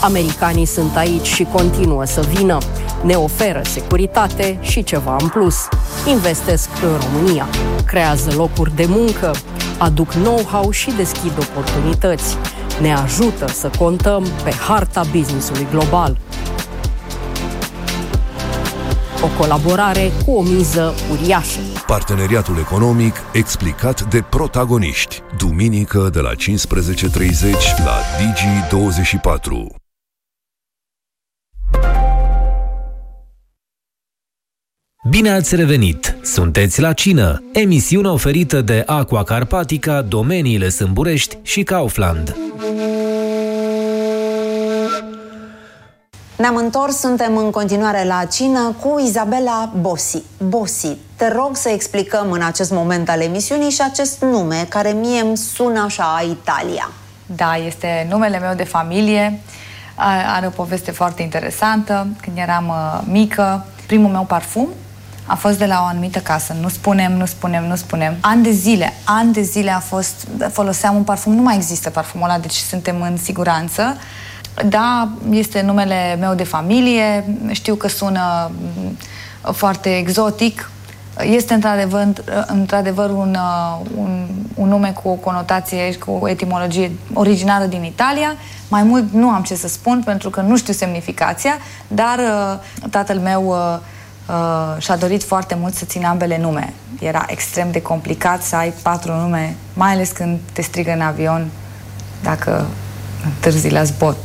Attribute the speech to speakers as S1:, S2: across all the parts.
S1: Americanii sunt aici și continuă să vină. Ne oferă securitate și ceva în plus. Investesc în România, creează locuri de muncă, aduc know-how și deschid oportunități. Ne ajută să contăm pe harta business-ului global. O colaborare cu o miză uriașă.
S2: Parteneriatul economic explicat de protagoniști. Duminică de la 15:30 la Digi24.
S3: Bine ați revenit! Sunteți la cină, emisiune oferită de Aqua Carpatica, Domeniile Sâmburești și Kaufland.
S4: Ne-am întors, suntem în continuare la cină cu Izabela Bossi. Bossi, te rog să explicăm în acest moment al emisiunii și acest nume care mie îmi sună așa, Italia.
S5: Da, este numele meu de familie, are o poveste foarte interesantă. Când eram mică, primul meu parfum a fost de la o anumită casă. Nu spunem. Ani de zile foloseam un parfum, nu mai există parfumul ăla, deci suntem în siguranță. Da, este numele meu de familie, știu că sună foarte exotic. Este într-adevăr un nume cu o conotație, cu o etimologie originară din Italia. Mai mult nu am ce să spun pentru că nu știu semnificația, dar tatăl meu și-a dorit foarte mult să țină ambele nume. Era extrem de complicat să ai 4 nume, mai ales când te strigă în avion dacă întârzi la zbor.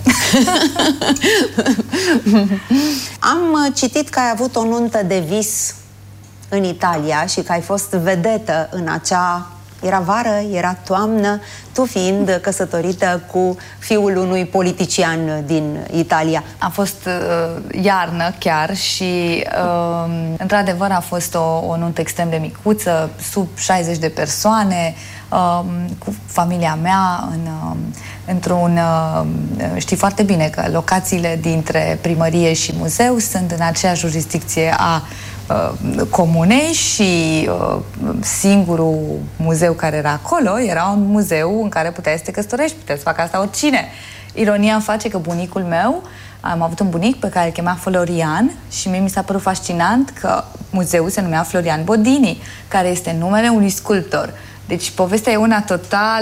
S4: Am citit că ai avut o nuntă de vis în Italia și că ai fost vedetă în acea... Era vară, era toamnă, tu fiind căsătorită cu fiul unui politician din Italia.
S5: A fost iarnă chiar și într-adevăr a fost o nuntă extrem de micuță, sub 60 de persoane, cu familia mea într-un... Știi foarte bine că locațiile dintre primărie și muzeu sunt în aceeași jurisdicție a comunei și singurul muzeu care era acolo era un muzeu în care puteai să te căsătorești, puteai să facă asta oricine. Ironia face că bunicul meu, am avut un bunic pe care îl chema Florian și mie mi s-a părut fascinant că muzeul se numea Florian Bodini, care este numele unui sculptor. Deci povestea e una total...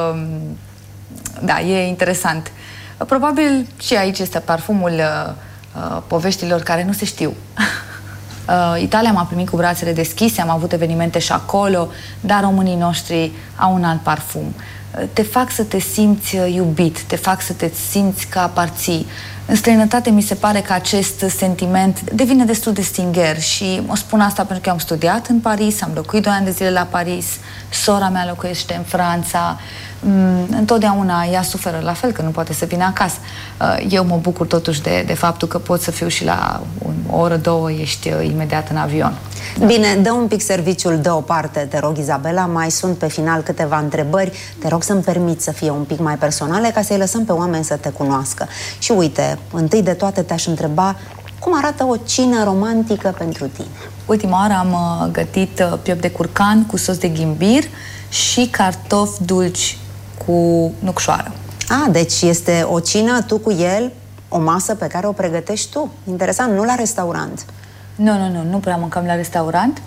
S5: Da, e interesant. Probabil și aici este parfumul poveștilor care nu se știu. Italia m-a primit cu brațele deschise, am avut evenimente și acolo, dar românii noștri au un alt parfum. Te fac să te simți iubit, te fac să te simți că aparții. În străinătate mi se pare că acest sentiment devine destul de stinger și o spun asta pentru că am studiat în Paris, am locuit 2 ani de zile la Paris, sora mea locuiește în Franța, întotdeauna ea suferă la fel că nu poate să vină acasă. Eu mă bucur totuși de faptul că pot să fiu și la o oră, 2 ești imediat în avion.
S4: Bine, dă un pic serviciul deoparte, te rog, Izabela, mai sunt pe final câteva întrebări, te rog să-mi permiți să fie un pic mai personale ca să-i lăsăm pe oameni să te cunoască. Și uite, întâi de toate te-aș întreba cum arată o cină romantică pentru tine.
S5: Ultima oară am gătit piept de curcan cu sos de ghimbir și cartofi dulci cu nucșoară.
S4: Deci este o cină, tu cu el, o masă pe care o pregătești tu. Interesant, nu la restaurant.
S5: Nu prea mâncăm la restaurant.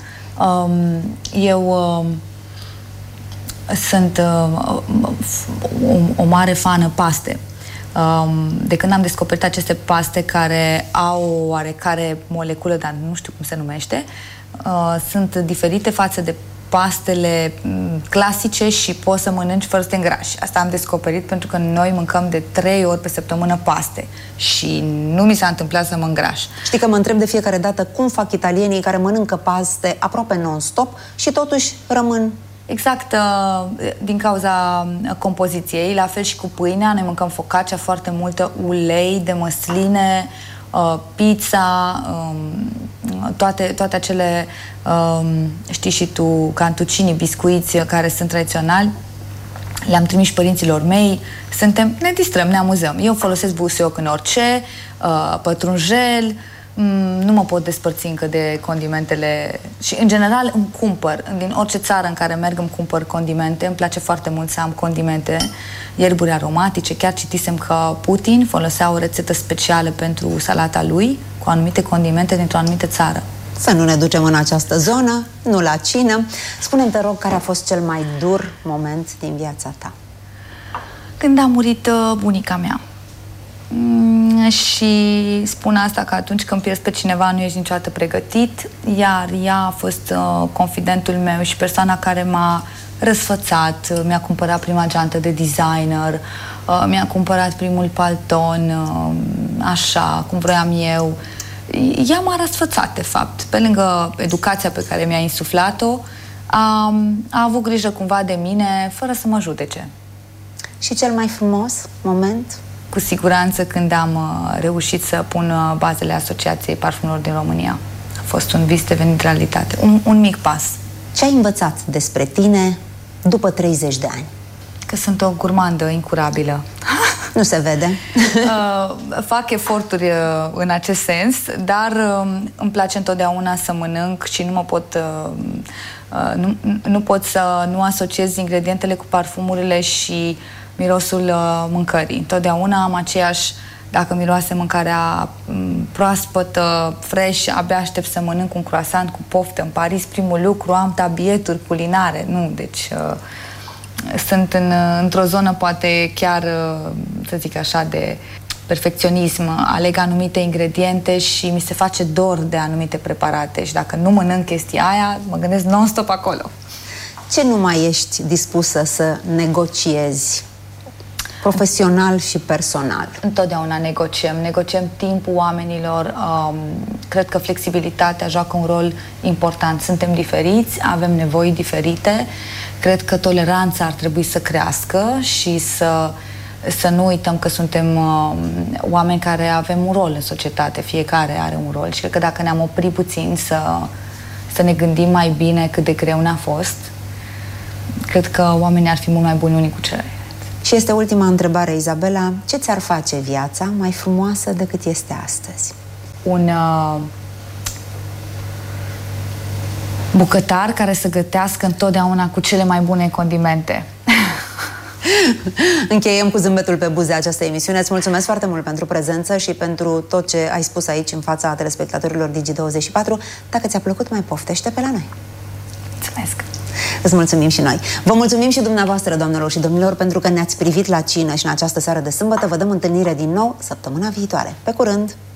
S5: Eu sunt o mare fană paste. De când am descoperit aceste paste care au o oarecare moleculă, dar nu știu cum se numește, sunt diferite față de pastele clasice și poți să mănânci fără să te îngrași. Asta am descoperit pentru că noi mâncăm de 3 ori pe săptămână paste și nu mi s-a întâmplat să mă îngraș.
S4: Știi că mă întreb de fiecare dată cum fac italienii care mănâncă paste aproape non-stop și totuși rămân...
S5: Exact, din cauza compoziției, la fel și cu pâinea, noi mâncăm focaccia, foarte multă ulei de măsline, pizza, toate acele, știi și tu, cantuccini, biscuiți care sunt tradiționali, le-am trimis părinților mei, ne distrăm, ne amuzăm. Eu folosesc busuioc în orice, pătrunjel, Nu mă pot despărți încă de condimentele și, în general, îmi cumpăr. Din orice țară în care merg îmi cumpăr condimente. Îmi place foarte mult să am condimente, ierburi aromatice. Chiar citisem că Putin folosea o rețetă specială pentru salata lui cu anumite condimente dintr-o anumită țară.
S4: Să nu ne ducem în această zonă, nu la cină. Spune-mi, te rog, care a fost cel mai dur moment din viața ta?
S5: Când a murit bunica mea. Și spun asta că atunci când pierzi pe cineva nu ești niciodată pregătit, iar ea a fost confidentul meu și persoana care m-a răsfățat, mi-a cumpărat prima geantă de designer, mi-a cumpărat primul palton, așa cum vroiam eu. Ea m-a răsfățat, de fapt. Pe lângă educația pe care mi-a insuflat-o, a avut grijă cumva de mine, fără să mă judece.
S4: Și cel mai frumos moment?
S5: Cu siguranță când am reușit să pun bazele Asociației Parfumurilor din România. A fost un vis devenit realitate. Un mic pas.
S4: Ce ai învățat despre tine după 30 de ani?
S5: Că sunt o gurmandă incurabilă.
S4: Nu se vede.
S5: Fac eforturi în acest sens, dar îmi place întotdeauna să mănânc și nu mă pot... nu pot să nu asociez ingredientele cu parfumurile și mirosul mâncării. Întotdeauna am aceeași... Dacă miroase mâncarea proaspătă, fresh, abia aștept să mănânc un croissant cu poftă. În Paris, primul lucru, am tabieturi culinare. Nu, deci... sunt într-o zonă poate chiar, să zic așa, de perfecționism. Aleg anumite ingrediente și mi se face dor de anumite preparate și dacă nu mănânc chestia aia, mă gândesc non-stop acolo.
S4: Ce nu mai ești dispusă să negociezi? Profesional și personal.
S5: Întotdeauna negociem timpul oamenilor. Cred că flexibilitatea joacă un rol important. Suntem diferiți, avem nevoi diferite. Cred că toleranța ar trebui să crească și să nu uităm că suntem oameni care avem un rol în societate. Fiecare are un rol și cred că dacă ne-am oprit puțin să ne gândim mai bine cât de greu ne-a fost, cred că oamenii ar fi mult mai buni unii cu ceilalți.
S4: Și este ultima întrebare, Izabela. Ce ți-ar face viața mai frumoasă decât este astăzi?
S5: Un bucătar care să gătească întotdeauna cu cele mai bune condimente.
S4: Încheiem cu zâmbetul pe buze această emisiune. Îți mulțumesc foarte mult pentru prezență și pentru tot ce ai spus aici în fața telespectatorilor Digi24. Dacă ți-a plăcut, mai poftește pe la noi.
S5: Mulțumesc!
S4: Îți mulțumim și noi. Vă mulțumim și dumneavoastră, doamnelor și domnilor, pentru că ne-ați privit la cină și în această seară de sâmbătă. Vă dăm întâlnire din nou săptămâna viitoare. Pe curând!